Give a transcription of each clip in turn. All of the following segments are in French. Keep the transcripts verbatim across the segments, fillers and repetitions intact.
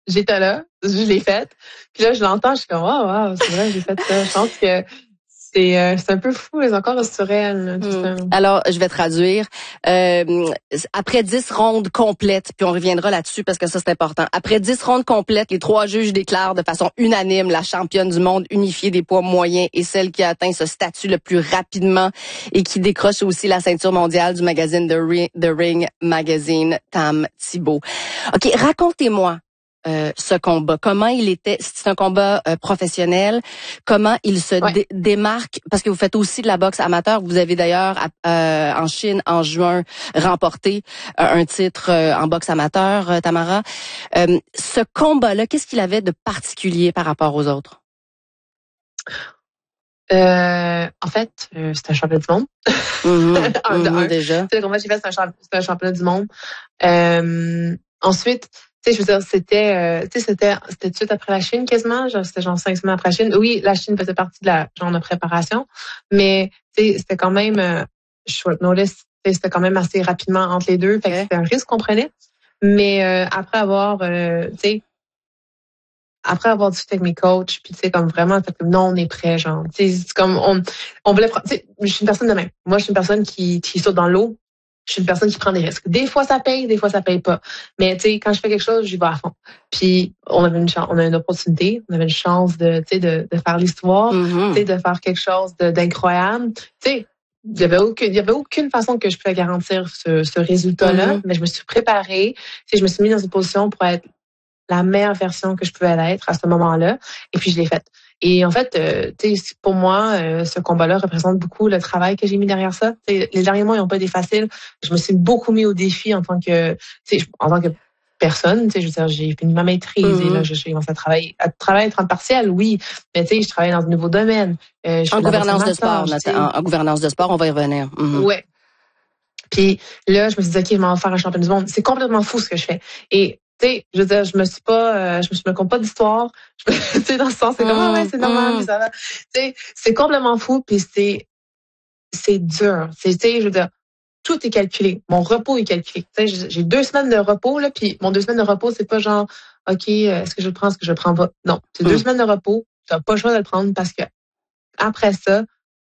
j'étais là, je l'ai faite. Puis là, je l'entends, je suis comme, wow, wow, c'est vrai, j'ai fait ça. Je pense que c'est, euh, c'est un peu fou, les encore surréel. Hum. Alors, je vais traduire. Euh, après dix rondes complètes, puis on reviendra là-dessus parce que ça, c'est important. Après dix rondes complètes, les trois juges déclarent de façon unanime la championne du monde unifiée des poids moyens et celle qui a atteint ce statut le plus rapidement et qui décroche aussi la ceinture mondiale du magazine The Ring, The Ring Magazine, Tam Thibault. OK, racontez-moi. Euh, ce combat, comment il était, c'est un combat euh, professionnel, comment il se ouais. dé- démarque, parce que vous faites aussi de la boxe amateur, vous avez d'ailleurs euh, en Chine en juin remporté euh, un titre euh, en boxe amateur, euh, Tamara. Euh, ce combat-là, qu'est-ce qu'il avait de particulier par rapport aux autres? Euh, en fait, euh, c'est un championnat du monde. Mm-hmm, un, mm-hmm, un. déjà. Le combat que j'ai fait, c'est un, champ- c'est un championnat du monde. Euh, ensuite, tu sais, je veux dire, c'était, euh, tu sais, c'était, c'était tout de suite après la Chine, quasiment. Genre, c'était genre cinq semaines après la Chine. Oui, la Chine faisait partie de la genre de préparation, mais tu sais, c'était quand même euh, short notice. C'était quand même assez rapidement entre les deux. Fait que Okay. c'était un risque qu'on prenait. Mais euh, après avoir, euh, tu sais, après avoir discuté avec mes coachs, puis tu sais, comme vraiment, fait comme non, on est prêt, genre, tu sais, c'est comme on, on voulait, tu sais, je suis une personne de même. Moi, je suis une personne qui, qui saute dans l'eau. Je suis une personne qui prend des risques. Des fois, ça paye, des fois, ça paye pas. Mais tu sais, quand je fais quelque chose, j'y vais à fond. Puis on avait une chance, on a une opportunité, on avait une chance de, tu sais, de, de faire l'histoire, Mm-hmm. tu sais, de faire quelque chose de, d'incroyable. Tu sais, il y avait aucune, il y avait aucune façon que je pouvais garantir ce, ce résultat-là, Mm-hmm. mais je me suis préparée. Tu sais, je me suis mise dans une position pour être la meilleure version que je pouvais être à ce moment-là. Et puis, je l'ai faite. Et en fait, euh, tu sais, pour moi, euh, ce combat-là représente beaucoup le travail que j'ai mis derrière ça. T'sais, les derniers mois, ils n'ont pas été faciles. Je me suis beaucoup mis au défi en tant que, tu sais, en tant que personne. Tu sais, je veux dire, j'ai fini ma maîtrise Mm-hmm. et là, je suis commencé à travailler, à travailler à temps partiel, oui. Mais tu sais, je travaille dans un nouveau domaine. Euh, je En fais de la gouvernance de boxe amateur, sport, notre, en, en gouvernance de sport, on va y revenir. Mm-hmm. Ouais. Puis là, je me suis dit, OK, je vais en faire un champion du monde. C'est complètement fou ce que je fais. Et tu sais, je veux dire, je me suis pas, euh, je me suis me compte pas d'histoire. Tu sais, dans ce sens, c'est mmh, comme, ah ouais, c'est normal, mmh. puis ça va. Tu sais, c'est complètement fou, puis c'est, c'est dur. C'est, tu sais, je veux dire, tout est calculé. Mon repos est calculé. Tu sais, j'ai deux semaines de repos, là, puis mon deux semaines de repos, c'est pas genre, OK, est-ce que je le prends, est-ce que je le prends pas? Non. C'est mmh. deux semaines de repos. Tu n'as pas le choix de le prendre parce que après ça,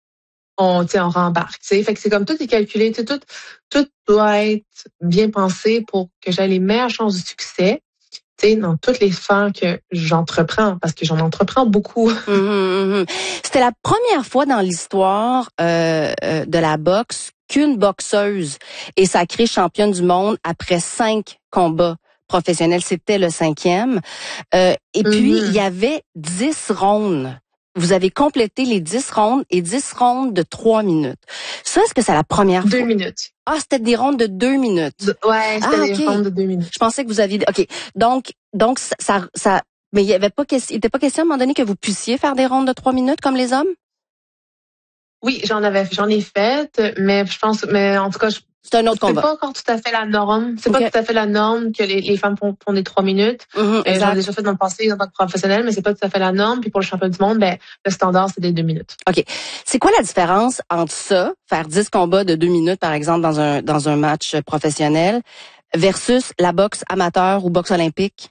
on, tu sais, on rembarque, tu sais. Fait que c'est comme tout est calculé, tu sais, tout, tout doit être bien pensé pour que j'aie les meilleures chances de succès, tu sais, dans toutes les sphères que j'entreprends, parce que j'en entreprends beaucoup. Mmh, mmh. C'était la première fois dans l'histoire euh, euh, de la boxe qu'une boxeuse est sacrée championne du monde après cinq combats professionnels. C'était le cinquième. Euh, et mm-hmm. puis, il y avait dix rondes. Vous avez complété les dix rondes et dix rondes de trois minutes. Ça, est-ce que c'est la première deux fois? minutes. Ah, c'était des rondes de deux minutes. De, ouais, c'était ah, des okay. rondes de deux minutes. Je pensais que vous aviez... OK. Donc, donc ça... ça, ça mais il y avait pas il était pas question à un moment donné que vous puissiez faire des rondes de trois minutes comme les hommes? Oui, j'en avais, j'en ai fait, mais je pense, mais en tout cas, je, c'est un autre combat. C'est pas encore tout à fait la norme. C'est okay. pas tout à fait la norme que les, les femmes font, font des trois minutes. Mm-hmm, euh, j'en ai déjà fait dans le passé en tant que professionnelle, mais c'est pas tout à fait la norme. Puis pour le championnat du monde, ben le standard c'est des deux minutes. Ok. C'est quoi la différence entre ça, faire dix combats de deux minutes par exemple dans un dans un match professionnel, versus la boxe amateur ou boxe olympique?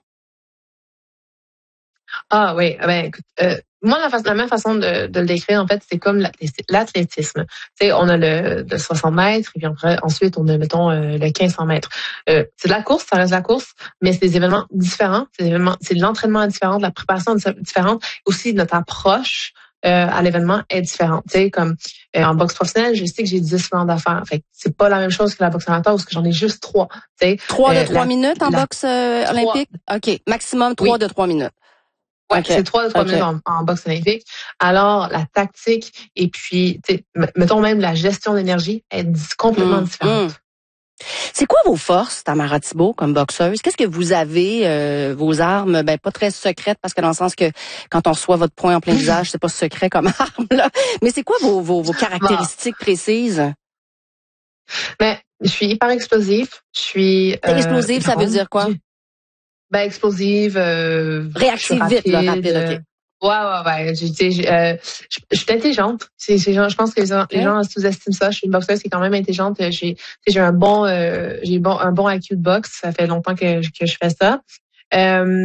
Ah oui, ben écoute, euh, moi la, fa- la même façon de, de le décrire en fait, c'est comme l'athlétisme. Tu sais, on a le, le soixante mètres et puis après, ensuite on a mettons euh, le quinze cents mètres. Euh, c'est de la course, ça reste de la course, mais c'est des événements différents. C'est des événements, c'est de l'entraînement différent, de la préparation différente, aussi notre approche euh, à l'événement est différente. Tu sais, comme euh, en boxe professionnelle, je sais que j'ai dix rounds à faire. Fait que c'est pas la même chose que la boxe amateur où j'en ai juste trois. Tu sais, trois de euh, trois la, minutes en la, boxe euh, olympique. Ok, maximum trois oui. de trois minutes. Ouais, okay. c'est trois de trois okay. minutes en, en boxe olympique. Alors, la tactique et puis, mettons même la gestion d'énergie est complètement mmh, différente. Mmh. C'est quoi vos forces, Tamara Thibault, comme boxeuse? Qu'est-ce que vous avez, euh, vos armes, ben pas très secrètes, parce que dans le sens que quand on reçoit votre poing en plein visage, c'est pas secret comme arme, là. Mais c'est quoi vos, vos, vos caractéristiques bon. précises? Ben, je suis hyper explosif. Je suis... Euh, explosive, ça veut dire quoi? Ben, explosive, euh, réactive vite, là, rapide, ok. Ouais, ouais, ouais. Je, je, euh, je, je suis intelligente. C'est, c'est, je pense que les gens, okay. les gens sous-estiment ça. Je suis une boxeuse qui est quand même intelligente. J'ai, j'ai un bon, euh, j'ai bon, un bon I Q de boxe. Ça fait longtemps que, que je fais ça. Euh,